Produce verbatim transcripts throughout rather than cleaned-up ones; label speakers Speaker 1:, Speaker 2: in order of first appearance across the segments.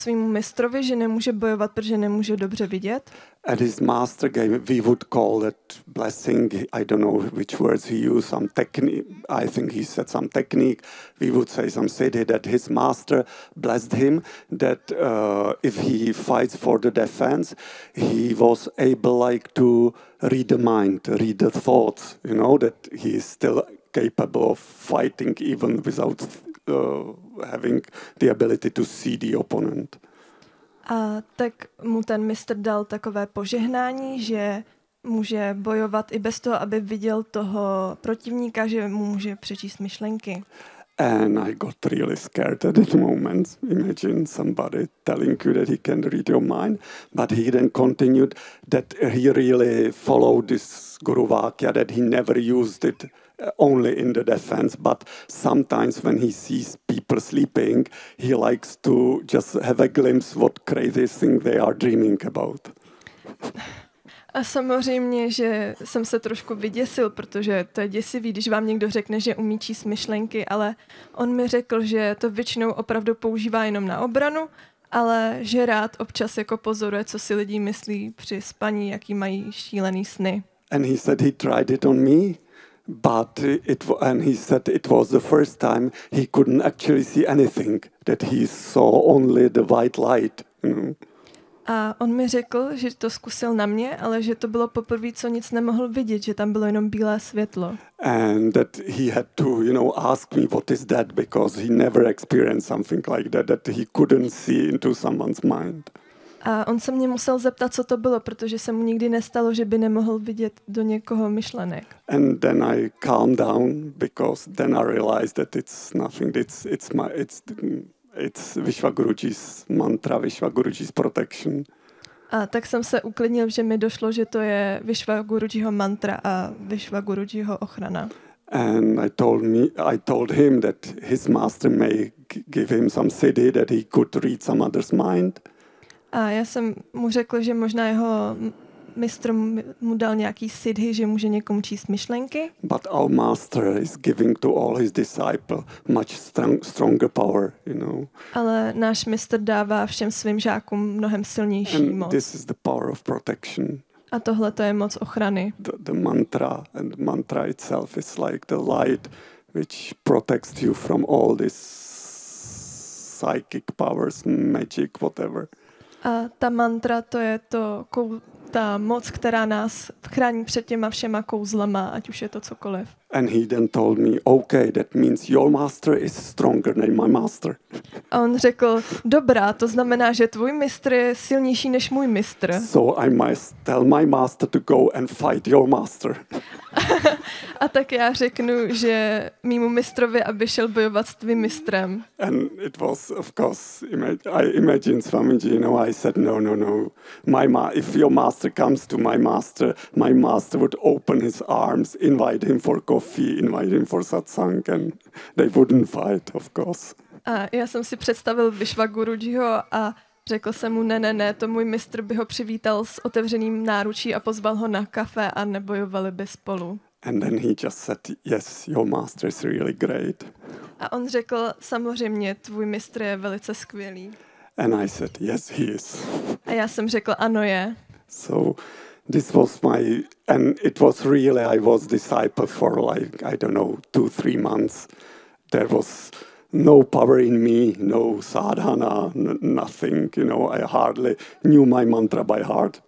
Speaker 1: svýmu mistrovi, že nemůže bojovat, protože nemůže dobře vidět.
Speaker 2: And his master gave, we would call that blessing, I don't know which words he used, some technique, I think he said some technique, we would say some siddhi, that his master blessed him, that uh, if he fights for the defense, he was able like to read the mind, read the thoughts, you know, that he is still capable of fighting even without uh, having the ability to see the opponent.
Speaker 1: A tak mu ten mistr dal takové požehnání, že může bojovat i bez toho, aby viděl toho protivníka, že mu může přečíst myšlenky.
Speaker 2: And I got really scared at that moment. Imagine somebody telling you that he can read your mind. But he then continued that he really followed this Guru Vakya, that he never used it only in the defense, but sometimes when he sees people sleeping, he likes to just have a glimpse what crazy thing they are dreaming about.
Speaker 1: A samozřejmě, že jsem se trošku vyděsil, protože to je děsivý, když vám někdo řekne, že umí číst myšlenky, ale on mi řekl, že to většinou opravdu používá jenom na obranu, ale že rád občas jako pozoruje, co si lidi myslí při spaní, jaký mají šílený sny.
Speaker 2: And he said he tried it on me, but it and he said it was the first time he couldn't actually see anything, that he saw only the white light. You know?
Speaker 1: A on mi řekl, že to zkusil na mě, ale že to bylo poprvé, co nic nemohl vidět, že tam bylo jenom bílé světlo.
Speaker 2: And that he had to, you know, ask me what is that, because he never experienced something like that, that he couldn't see into someone's mind.
Speaker 1: A on se mě musel zeptat, co to bylo, protože se mu nikdy nestalo, že by nemohl vidět do někoho myšlenek.
Speaker 2: And then I calmed down, because then I realized that it's nothing. It's it's my it's it's Vishwaguruji's mantra, Vishwaguruji's protection.
Speaker 1: A tak jsem se uklidnil, že mi došlo, že to je Vishwagurujiho mantra a Vishwagurujiho ochrana.
Speaker 2: And I told me, I told him that his master may give him some siddhi, that he could read some other's mind.
Speaker 1: A já jsem mu řekl, že možná jeho mistr mu dal nějaký siddhi, že může někomu číst myšlenky.
Speaker 2: But our master is giving to all his disciples much strong, stronger power, you know.
Speaker 1: Ale náš mistr dává všem svým žákům mnohem silnější
Speaker 2: And
Speaker 1: moc.
Speaker 2: this is the power of protection.
Speaker 1: A tohle to je moc ochrany.
Speaker 2: The, the mantra, and the mantra itself is like the light which protects you from all this psychic powers, magic, whatever.
Speaker 1: A ta mantra, to je to, ta moc, která nás chrání před těma všema kouzlama, ať už je to cokoliv.
Speaker 2: And he then told me, okay, that means your master is stronger than my master.
Speaker 1: A on řekl, dobrá, to znamená, že tvůj mistr je silnější než můj mistr.
Speaker 2: So I must tell my master to go and fight your master.
Speaker 1: A tak já řeknu, že mýmu mistrovi, aby šel bojovat s tvým mistrem.
Speaker 2: And it was, of course, I imagine Swamiji, you know, I said, no, no, no. My ma- if your master comes to my master, my master would open his arms, invite him for coffee, invite him for satsang, and they wouldn't fight, of course.
Speaker 1: A já jsem si představil Vishwagurujiho a řekl jsem mu, ne, ne, ne, to můj mistr by ho přivítal s otevřeným náručí a pozval ho na kafe a nebojovali by spolu.
Speaker 2: And then he just said, yes, your master is really great.
Speaker 1: A on řekl, samozřejmě, tvůj mistr je velice skvělý.
Speaker 2: And I said, yes, he is.
Speaker 1: A já jsem řekl, ano je.
Speaker 2: So this was my, and it was really, I was disciple for like, I don't know, two, three months. There was no power in me, no sadhana, n- nothing, you know, I hardly knew my mantra by heart.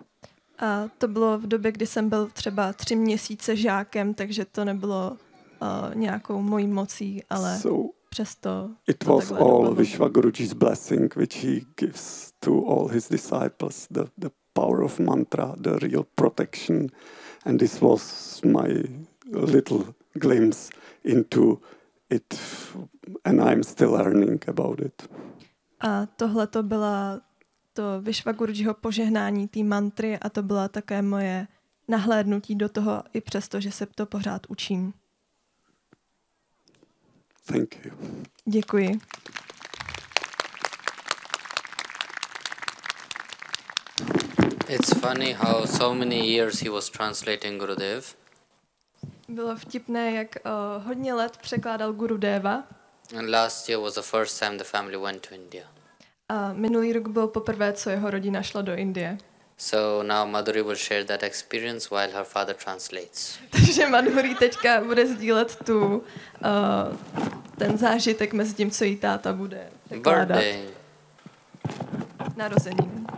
Speaker 1: A to bylo v době, kdy jsem byl třeba tři měsíce žákem, takže to nebylo uh, nějakou mojí mocí, ale
Speaker 2: So
Speaker 1: přesto
Speaker 2: it
Speaker 1: to
Speaker 2: was
Speaker 1: takhle
Speaker 2: all
Speaker 1: dopadlo.
Speaker 2: Vishwaguruji's blessing, which he gives to all his disciples, the, the power of mantra, the real protection. And this was my little glimpse into it, and I'm still learning about it.
Speaker 1: A tohle to byla to Vishwagurujiho požehnání té mantry a to byla také moje nahlédnutí do toho, i přesto, že se to pořád učím.
Speaker 2: Thank you.
Speaker 1: Děkuji.
Speaker 3: It's funny how so many years he was translating Gurudev.
Speaker 1: Bylo vtipné, jak uh, hodně let překládal Gurudeva.
Speaker 3: And last year was the first time the family went to India.
Speaker 1: A minulý rok byl poprvé, co jeho rodina šla do Indie.
Speaker 3: So now Madhuri will share that experience while her father translates.
Speaker 1: Takže Madhuri teďka bude sdílet tu, uh, ten zážitek mezi tím, co jí táta bude překládat.
Speaker 3: Birthday.
Speaker 1: Narozeniny.